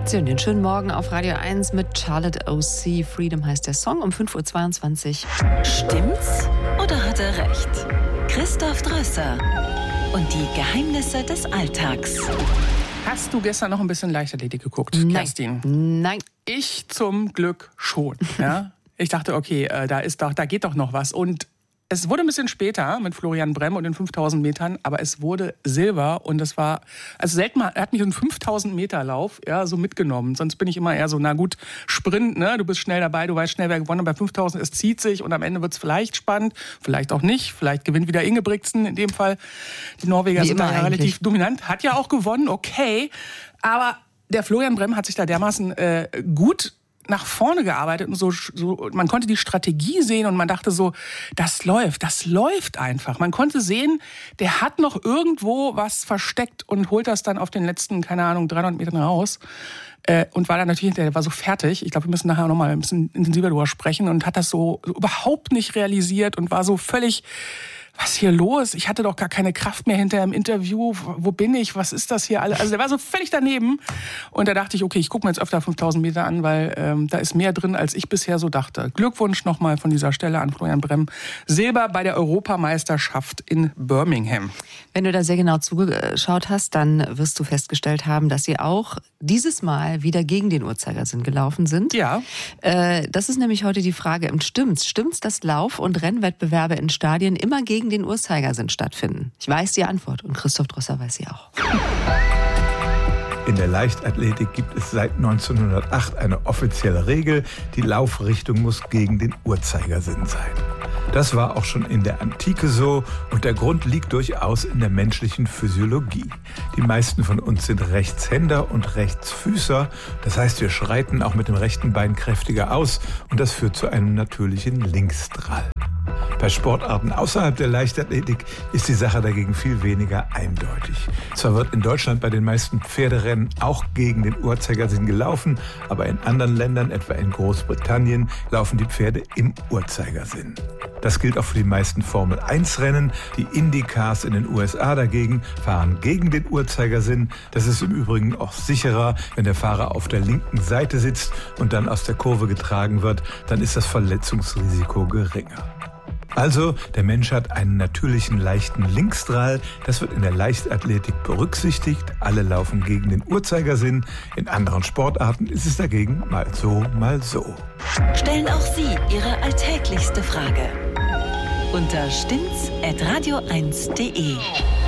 Den schönen Morgen auf Radio 1 mit Charlotte O.C. Freedom heißt der Song um 5.22 Uhr. Stimmt's oder hat er recht? Christoph Drösser und die Geheimnisse des Alltags. Hast du gestern noch ein bisschen Leichtathletik geguckt, Nein. Kerstin? Nein. Ich zum Glück schon. Ja? Ich dachte, okay, da geht doch noch was. Und es wurde ein bisschen später mit Florian Bremm und den 5000 Metern, aber es wurde Silber und es war, also selten mal, er hat mich einen 5000 Meter Lauf so mitgenommen. Sonst bin ich immer eher so, na gut, Sprint, ne? Du bist schnell dabei, du weißt schnell, wer gewonnen hat. Bei 5000, es zieht sich und am Ende wird es vielleicht spannend, vielleicht auch nicht. Vielleicht gewinnt wieder Ingebrigtsen in dem Fall. Die Norweger sind da ja relativ dominant. Hat ja auch gewonnen, okay. Aber der Florian Bremm hat sich da dermaßen gut nach vorne gearbeitet und so, man konnte die Strategie sehen und man dachte so, das läuft einfach. Man konnte sehen, der hat noch irgendwo was versteckt und holt das dann auf den letzten, 300 Metern raus. Und war dann natürlich, der war so fertig. Ich glaube, wir müssen nachher noch mal ein bisschen intensiver drüber sprechen und hat das so überhaupt nicht realisiert und war so völlig, was ist hier los? Ich hatte doch gar keine Kraft mehr hinterher im Interview. Wo bin ich? Was ist das hier alles? Also der war so völlig daneben. Und da dachte ich, okay, ich gucke mir jetzt öfter 5000 Meter an, weil da ist mehr drin, als ich bisher so dachte. Glückwunsch nochmal von dieser Stelle an Florian Bremm. Silber bei der Europameisterschaft in Birmingham. Wenn du da sehr genau zugeschaut hast, dann wirst du festgestellt haben, dass sie auch dieses Mal wieder gegen den Uhrzeigersinn gelaufen sind. Ja. Das ist nämlich heute die Frage, stimmt's, dass Lauf- und Rennwettbewerbe in Stadien immer gegen den Uhrzeigersinn stattfinden? Ich weiß die Antwort und Christoph Drösser weiß sie auch. In der Leichtathletik gibt es seit 1908 eine offizielle Regel, die Laufrichtung muss gegen den Uhrzeigersinn sein. Das war auch schon in der Antike so und der Grund liegt durchaus in der menschlichen Physiologie. Die meisten von uns sind Rechtshänder und Rechtsfüßer, das heißt, wir schreiten auch mit dem rechten Bein kräftiger aus und das führt zu einem natürlichen Linksdrall. Bei Sportarten außerhalb der Leichtathletik ist die Sache dagegen viel weniger eindeutig. Zwar wird in Deutschland bei den meisten Pferderennen auch gegen den Uhrzeigersinn gelaufen, aber in anderen Ländern, etwa in Großbritannien, laufen die Pferde im Uhrzeigersinn. Das gilt auch für die meisten Formel-1-Rennen. Die Indy-Cars in den USA dagegen fahren gegen den Uhrzeigersinn. Das ist im Übrigen auch sicherer, wenn der Fahrer auf der linken Seite sitzt und dann aus der Kurve getragen wird, dann ist das Verletzungsrisiko geringer. Also, der Mensch hat einen natürlichen leichten Linksdrall. Das wird in der Leichtathletik berücksichtigt. Alle laufen gegen den Uhrzeigersinn. In anderen Sportarten ist es dagegen mal so, mal so. Stellen auch Sie Ihre alltäglichste Frage unter stimmt's@radio1.de.